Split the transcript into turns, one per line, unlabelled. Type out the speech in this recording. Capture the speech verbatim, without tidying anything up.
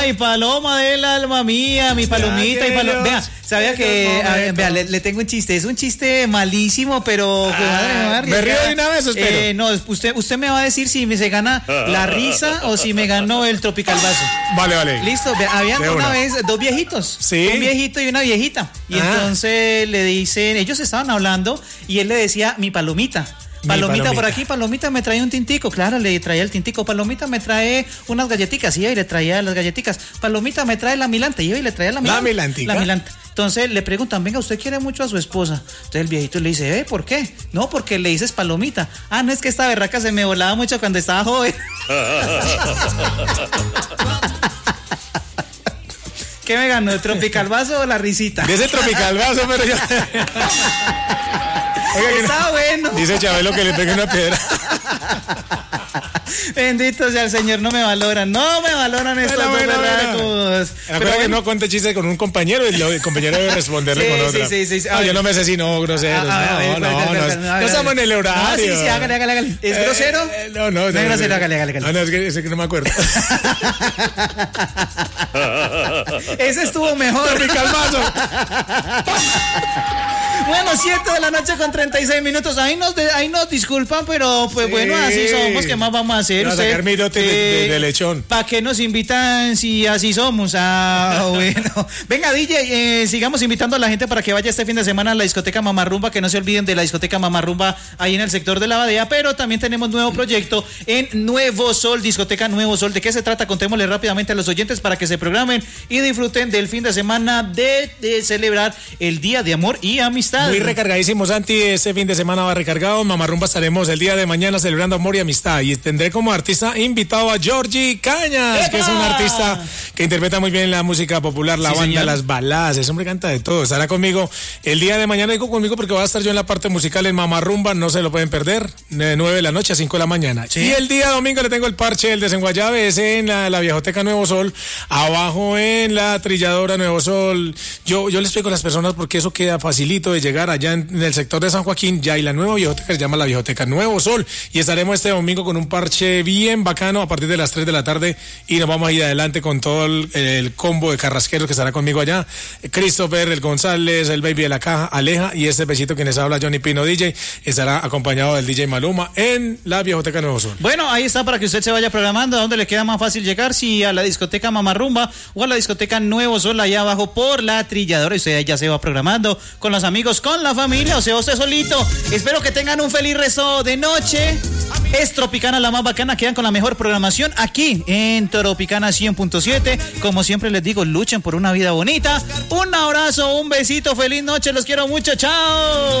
Ay, paloma del alma mía, mi palomita y paloma. Vea, sabía que, a ver, vea, le, le tengo un chiste, es un chiste malísimo, pero ah, madre, me, va a
me río de una vez, espero.
Eh, no, usted, usted me va a decir si me se gana la risa o si me ganó el tropical vaso.
Vale, vale.
Listo, vea, habían una. una vez dos viejitos,
¿sí?
Un viejito y una viejita. Y ah. entonces le dicen, ellos estaban hablando y él le decía, mi palomita. Palomita, palomita por aquí, palomita me trae un tintico, claro, le traía el tintico, palomita me trae unas galletitas, y ahí le traía las galletitas, palomita me trae la milanta, y ahí le traía la milanta.
La milantica.
La milanta. Entonces le preguntan, venga, ¿usted quiere mucho a su esposa? Entonces el viejito le dice, ¿eh? ¿Por qué? No, porque le dices palomita. Ah, no, es que esta berraca se me volaba mucho cuando estaba joven. ¿Qué me ganó, el tropical vaso o la risita?
De ese tropical vaso, pero yo...
Oiga, está no, bueno.
Dice Chabelo que le pegue una piedra.
Bendito sea el Señor, no me valoran, no me valoran estos bueno, dos bueno, berracos.
Pero bueno, que no cuente chistes con un compañero y el compañero debe responderle sí, con otra.
Sí, sí, sí.
No, yo no me asesino groseros. Ah, no, no, no, no, no, no estamos en el horario.
Ah, sí, sí, hágale, hágale, hágale. ¿Es eh, grosero?
Eh, no, no.
No es grosero, hágale, hágale.
No, no, es que, es que no me acuerdo.
Ese estuvo mejor.
Mi calmazo.
Bueno, siete de la noche con treinta y seis minutos. Ahí nos, de, ahí nos disculpan, pero pues sí. Bueno, así somos. ¿Qué más vamos a hacer?
Vamos a sacar mi dote eh, de, de, de lechón.
¿Para qué nos invitan si así somos? Ah, bueno. Venga, D J, eh, sigamos invitando a la gente para que vaya este fin de semana a la discoteca Mamarrumba. Que no se olviden de la discoteca Mamarrumba ahí en el sector de la Abadía. Pero también tenemos nuevo proyecto en Nuevo Sol, discoteca Nuevo Sol. ¿De qué se trata? Contémosle rápidamente a los oyentes para que se programen y disfruten del fin de semana de, de celebrar el Día de Amor y Amistad.
Muy recargadísimo, Santi. Este fin de semana va recargado. Mamarrumba estaremos el día de mañana celebrando amor y amistad. Y tendré como artista invitado a Georgie Cañas, ¡epa! Que es un artista que interpreta muy bien la música popular, la sí, banda, señor. Las baladas. Ese hombre canta de todo. Estará conmigo el día de mañana. Digo conmigo porque voy a estar yo en la parte musical en Mamarrumba. No se lo pueden perder. De nueve de la noche a cinco de la mañana. ¿Sí? Y el día domingo le tengo el parche, el desenguayabe, ese en la, la Viejoteca Nuevo Sol. Abajo en la Trilladora Nuevo Sol. Yo, yo les explico a las personas porque eso queda facilito de llegar allá en, en el sector de San Joaquín. Ya hay la nueva Viejoteca, se llama la Viejoteca Nuevo Sol. Y estaremos este domingo con un parche bien bacano a partir de las tres de la tarde. Y nos vamos a ir adelante con todo el, el combo de carrasqueros que estará conmigo allá. Christopher, el González, el Baby de la Caja, Aleja y este besito que les habla Johnny Pino D J. Estará acompañado del D J Maluma en la Viejoteca Nuevo Sol.
Bueno, ahí está para que usted se vaya programando. ¿A dónde le queda más fácil llegar? Si a la discoteca Mamarrumba o a la discoteca Nuevo Sol allá abajo por la Trilladora. Y usted ya se va programando con los amigos, con la familia, o sea, usted solito. Espero que tengan un feliz resto de noche. Es Tropicana la más bacana, quedan con la mejor programación aquí en Tropicana cien punto siete. Como siempre les digo, luchen por una vida bonita. Un abrazo, un besito, feliz noche, los quiero mucho, chao.